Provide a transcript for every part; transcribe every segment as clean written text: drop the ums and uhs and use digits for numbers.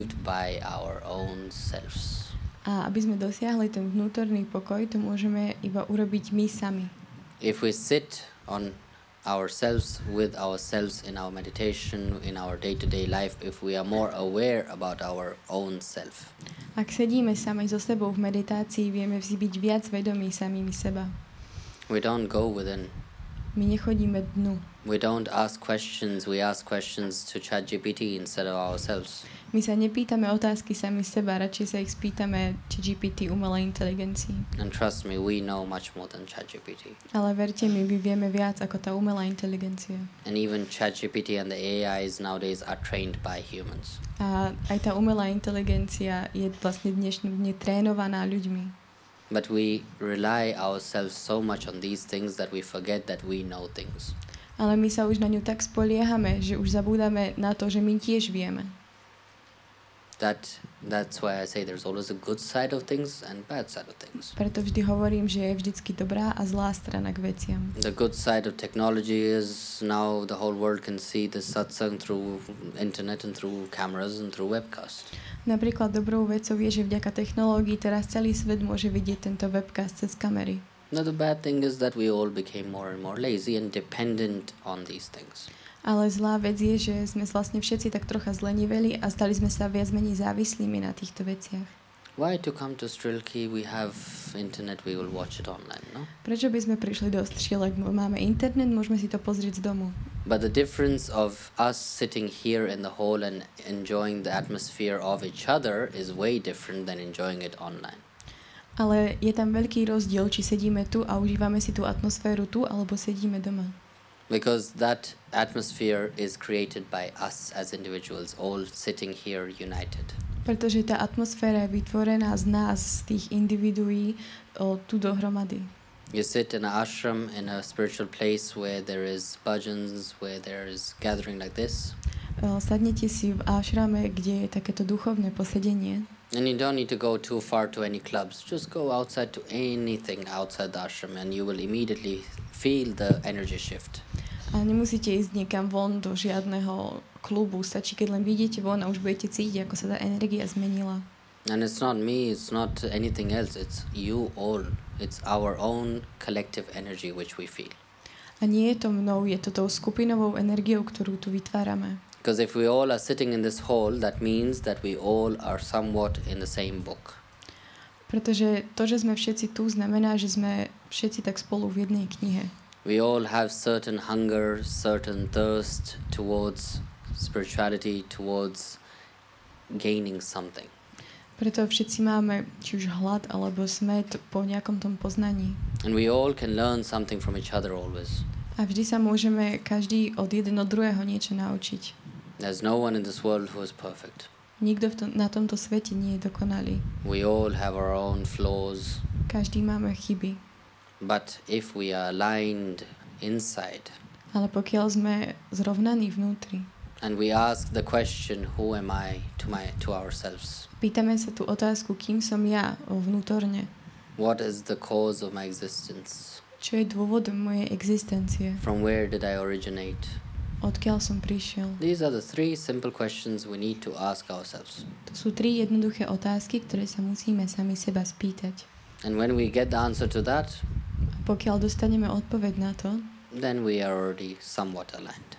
by our own selves. A aby sme dosiahli ten vnútorný pokoj, to môžeme iba urobiť my sami. If we sit on ourselves with ourselves in our meditation, in our day-to-day life, if we are more aware about our own self. Ak sedíme sami so sebou v meditácii, vieme si byť viac vedomí samými seba. We don't go within. My nechodíme dnu. We don't ask questions, we ask questions to ChatGPT instead of ourselves. My sa nepýtame otázky sami seba, radšej sa ich spýtame ChatGPT, umelej inteligencii. And trust me, we know much more than ChatGPT. Ale verte mi, my vieme viac ako tá umelá inteligencia. And even ChatGPT and the AIs nowadays are trained by humans. A aj tá umelá inteligencia je vlastne dnešný dne trénovaná ľuďmi. But we rely ourselves so much on these things that we forget that we know things. Ale my sa už na ňu tak spoliehame, že už zabúdame na to, že my tiež vieme. That's why I say there's always a good side of things and bad side of things. Preto vždy hovorím, že je vždycky dobrá a zlá strana k veciam. The good side of technology is now the whole world can see the satsang through internet and through cameras and through webcast. Napríklad dobrou vecou je, že vďaka technológii teraz celý svet môže vidieť tento webcast cez kamery. Now the bad thing is that we all became more and more lazy and dependent on these things. Ale zlá vec je, že sme vlastne všetci tak trocha zleniveli a stali sme sa viac menej závislými na týchto veciach. Why to come to Strilky? We have internet, we will watch it online, no? Prečo by sme prišli do Strilek? Máme internet, môžeme si to pozrieť z domu. But the difference of us sitting here in the hall and enjoying the atmosphere of each other is way different than enjoying it online. Ale je tam veľký rozdiel, či sedíme tu a užívame si tú atmosféru tu, alebo sedíme doma. Because that atmosphere is created by us as individuals, all sitting here united. Pretože tá atmosféra je vytvorená z nás, z tých individuí tu dohromady. You sit in an ashram, in a spiritual place where there is bhajans, where there is gathering like this. Sadnete si v ashrame, kde je takéto duchovné posedenie. And you don't need to go too far to any clubs. Just go outside to anything outside the ashram and you will immediately feel the energy shift. A nemusíte ísť niekam von do žiadneho klubu. Stačí, keď len vyjdete von a už budete cítiť, ako sa tá energia zmenila. And it's not me, it's not anything else. It's you all. It's our own collective energy which we feel. A nie je to mnou, je to tou skupinovou energiou, ktorú tu vytvárame. Because if we all are sitting in this hall, that means that we all are somewhat in the same book. Pretože to, že sme všetci tu, znamená, že sme všetci tak spolu v jednej knihe. We all have certain hunger, certain thirst towards spirituality, towards gaining something. Preto všetci máme či už hlad, alebo smäd po nejakom tom poznaní. And we all can learn something from each other always. A vždy sa môžeme každý od jeden od druhého niečo naučiť. There's no one in this world who is perfect. Nikto na tomto svete nie je dokonalý. We all have our own flaws. Každý máme chyby. But if we are aligned inside, Ale pokiaľ sme zrovnaní vnútri, and we ask the question, who am I, to ourselves? pýtame sa tú otázku, kým som ja vnútorne. What is the cause of my existence? Čo je dôvodom mojej existencie? From where did I originate? Odkiaľ som prišiel? These are the three simple questions we need to ask ourselves. To sú 3 jednoduché otázky, ktoré sa musíme sami seba spýtať. And when we get the answer to that, A pokiaľ dostaneme odpoveď na to, then we are already somewhat aligned.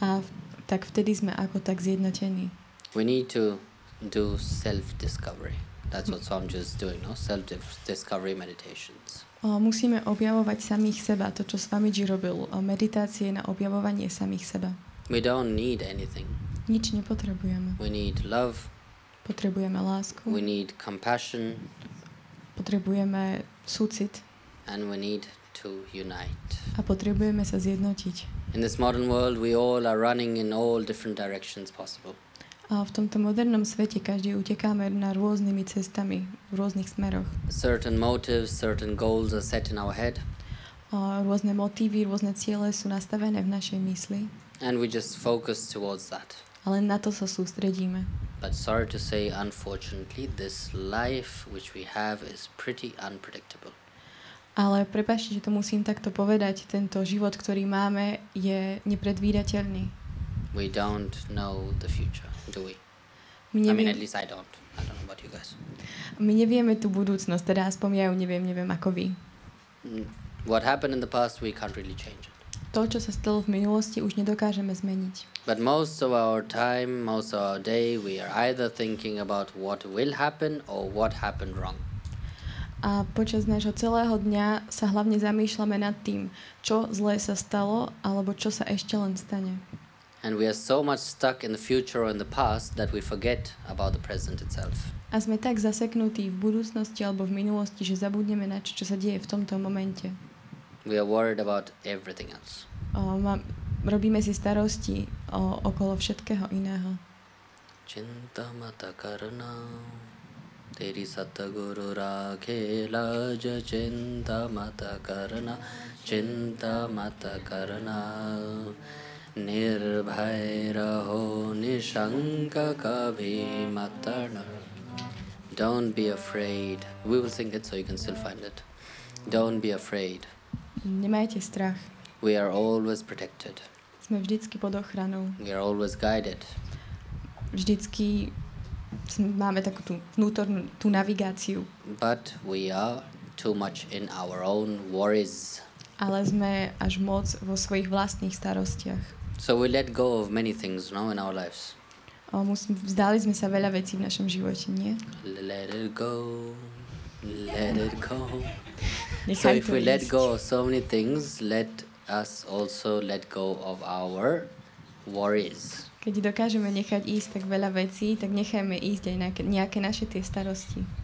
tak vtedy sme ako tak zjednotení. We need to do self-discovery. That's what Swamiji is doing, no? Self-discovery meditations. Musíme objavovať samých seba, to čo Swamiji robil, meditácie na objavovanie samých seba. We don't need anything. Nič nepotrebujeme. We need love. Potrebujeme lásku. We need compassion. Potrebujeme súcit. And we need to unite. A potrebujeme sa zjednotiť. In this modern world, we all are running in all different directions possible. A v tomto modernom svete každý utekáme na rôznymi cestami, v rôznych smeroch. Certain motives, certain goals are set in our head. Rôzne motívy, rôzne ciele sú nastavené v našej mysli. And we just focus towards that. A len na to sa sústredíme. But sorry to say, unfortunately, this life which we have is pretty unpredictable. Ale prepáčte, že to musím takto povedať, tento život, ktorý máme, je nepredvídateľný. We don't know the future, do we? My I mean, neviem- at least I don't. I don't know about you guys. My nevieme tú budúcnosť, teda aspoň ja ju neviem ako vy. What happened in the past, we can't really change it. To, čo sa stalo v minulosti, už nedokážeme zmeniť. But most of our time, most of our day, we are either thinking about what will happen or what happened wrong. A počas nášho celého dňa sa hlavne zamýšľame nad tým, čo zlé sa stalo, alebo čo sa ešte len stane. And we are so much stuck in the future or in the past that we forget about the present itself. A sme tak zaseknutí v budúcnosti alebo v minulosti, že zabudneme na čo sa deje v tomto momente. We are worried about everything else. Robíme si starosti okolo všetkého iného. Chinta mata karna, teri satguru rakhe laj. Chinta mata karna, nirbhay raho nishanka kabhi matana. Don't be afraid. We will sing it so you can still find it. Don't be afraid. Nemajte strach. We are always protected. Sme vždycky pod ochranou. We are always guided. Vždycky máme takú tú vnútornú tú navigáciu. But we are too much in our own worries. Ale sme až moc vo svojich vlastných starostiach. So we let go of many things now in our lives. Vzdali sme sa veľa vecí v našom živote, nie? Let it go. Let it go. So Nechaj if to we let ísť. go of so many things, let us also let go of our worries. Keď dokážeme nechať ísť tak veľa vecí, tak nechajme ísť aj nejaké naše tie starosti.